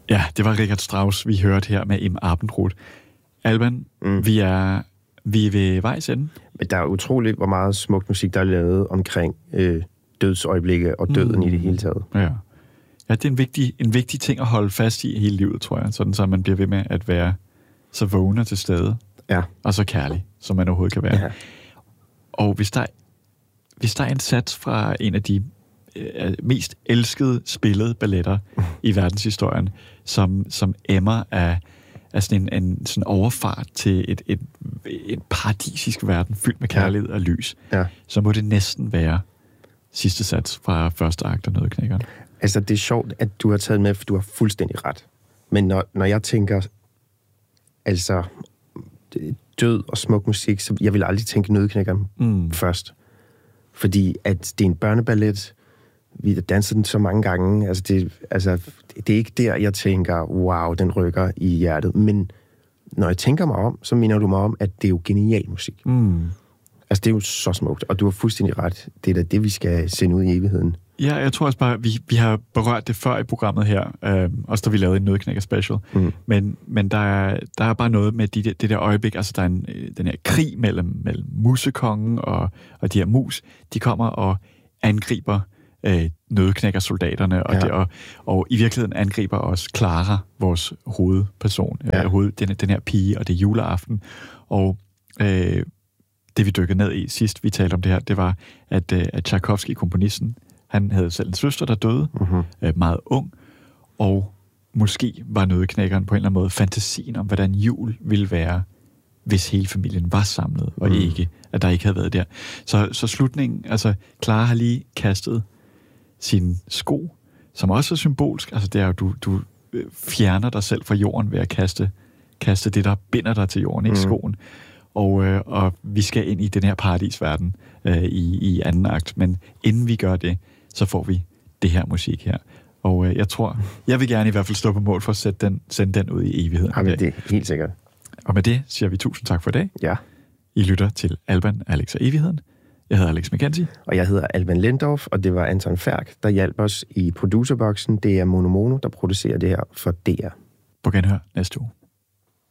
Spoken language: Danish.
Ja, det var Richard Strauss, vi hørte her med Im Abendroth. Alban, vi er ved vejs ende. Men der er utroligt, hvor meget smuk musik, der er lavet omkring dødsøjeblikke og døden i det hele taget. Ja, det er en vigtig ting at holde fast i hele livet, tror jeg. Sådan så man bliver ved med at være så vågen til stede. Ja. Og så kærlig, som man overhovedet kan være. Ja. Og hvis der er en sats fra en af de mest elskede spillede balletter i verdenshistorien, som emmer af sådan en sådan overfart til et paradisisk verden fyldt med kærlighed og lys, så må det næsten være sidste sats fra første akt af Nøddeknækkeren. Altså, det er sjovt, at du har taget med, for du har fuldstændig ret. Men når jeg tænker, altså, død og smuk musik, så jeg vil aldrig tænke Nøddeknækkeren først. Fordi at det er en børneballet, vi har danset den så mange gange, det er ikke der, jeg tænker, wow, den rykker i hjertet. Men når jeg tænker mig om, så minder du mig om, at det er jo genial musik. Altså, det er jo så smukt, og du har fuldstændig ret. Det er da det, vi skal sende ud i evigheden. Ja, jeg tror også bare, vi har berørt det før i programmet her, også da vi lavede en Nøddeknækker special. Men der er bare noget med det der øjeblik, altså der er den her krig mellem musekongen og de her mus. De kommer og angriber nøddeknækkersoldaterne, og i virkeligheden angriber også Clara, vores hovedperson, den her pige, og det er juleaften. Og det vi dykkede ned i sidst, vi talte om det her, det var, at Tchaikovsky, komponisten, han havde selv en søster, der døde, meget ung, og måske var Nøddeknækkeren på en eller anden måde fantasien om, hvordan jul ville være, hvis hele familien var samlet, og ikke, at der ikke havde været der. Så slutningen, altså Clara har lige kastet sin sko, som også er symbolsk, altså det er jo, du fjerner dig selv fra jorden ved at kaste det, der binder dig til jorden, ikke skoen. Og vi skal ind i den her paradisverden i anden akt, men inden vi gør det, så får vi det her musik her. Og jeg vil gerne i hvert fald stå på mål for at sende den ud i evigheden. Ja, men det er helt sikkert. Og med det siger vi tusind tak for i dag. Ja. I lytter til Alban, Alex og Evigheden. Jeg hedder Alex McKenzie. Og jeg hedder Alban Lindorf, og det var Anton Færk, der hjalp os i producerboksen. Det er Mono, der producerer det her for DR. På genhør næste uge.